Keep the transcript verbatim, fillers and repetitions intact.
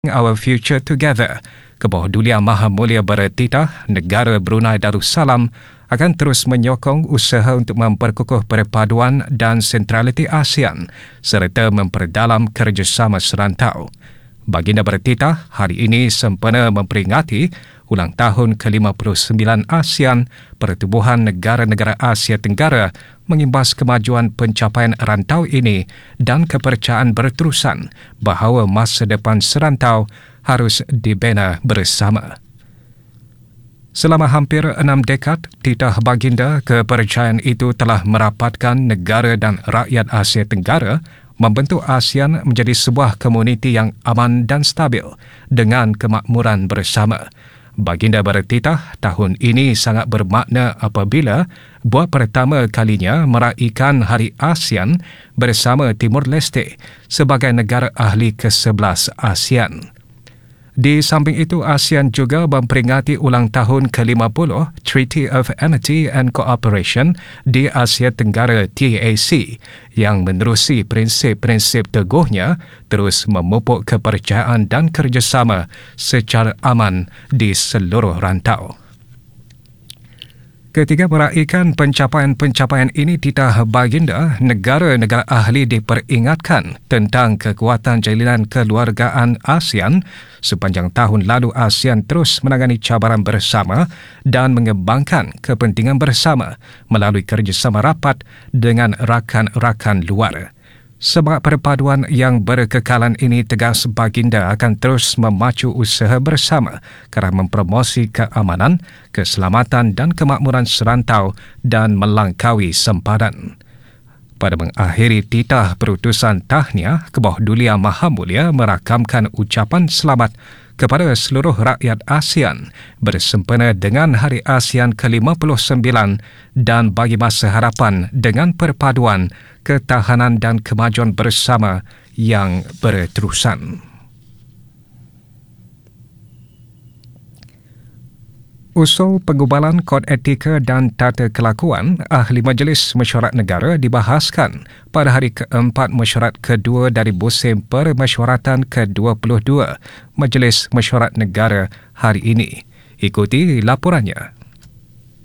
Our Future Together. Kebahdulian Maha Mulia bertitah negara Brunei Darussalam akan terus menyokong usaha untuk memperkukuh perpaduan dan sentraliti ASEAN serta memperdalam kerjasama serantau. Baginda bertitah hari ini sempena memperingati ulang tahun ke lima puluh sembilan ASEAN, Pertubuhan Negara-Negara Asia Tenggara mengimbas kemajuan pencapaian rantau ini dan kepercayaan berterusan bahawa masa depan serantau harus dibina bersama. Selama hampir enam dekad, titah baginda, kepercayaan itu telah merapatkan negara dan rakyat Asia Tenggara membentuk ASEAN menjadi sebuah komuniti yang aman dan stabil dengan kemakmuran bersama. Baginda bertitah tahun ini sangat bermakna apabila buat pertama kalinya meraihkan Hari ASEAN bersama Timur Leste sebagai negara ahli ke sebelas ASEAN. Di samping itu, ASEAN juga memperingati ulang tahun ke lima puluh Treaty of Amity and Cooperation di Asia Tenggara T A C yang menerusi prinsip-prinsip teguhnya terus memupuk kepercayaan dan kerjasama secara aman di seluruh rantau. Ketika meraihkan pencapaian-pencapaian ini, titah baginda, negara-negara ahli diperingatkan tentang kekuatan jalinan keluargaan ASEAN. Sepanjang tahun lalu, ASEAN terus menangani cabaran bersama dan mengembangkan kepentingan bersama melalui kerjasama rapat dengan rakan-rakan luar. Sebab perpaduan yang berkekalan ini, tegas baginda, akan terus memacu usaha bersama kerana mempromosi keamanan, keselamatan dan kemakmuran serantau dan melangkaui sempadan. Pada mengakhiri titah perutusan tahniah, Kebahdulian Maha Mulia merakamkan ucapan selamat kepada seluruh rakyat ASEAN bersempena dengan Hari ASEAN ke lima puluh sembilan dan bagi masa harapan dengan perpaduan, ketahanan dan kemajuan bersama yang berterusan. Usul pengubalan Kod Etika dan Tata Kelakuan Ahli Majlis Mesyuarat Negara dibahaskan pada hari keempat mesyuarat kedua dari musim permesyuaratan ke dua puluh dua Majlis Mesyuarat Negara hari ini. Ikuti laporannya.